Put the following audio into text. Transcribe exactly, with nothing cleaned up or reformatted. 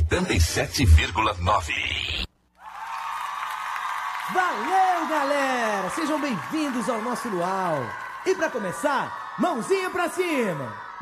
oitenta e sete vírgula nove. Valeu, galera! Sejam bem-vindos ao nosso Luau. E para começar, mãozinha pra cima!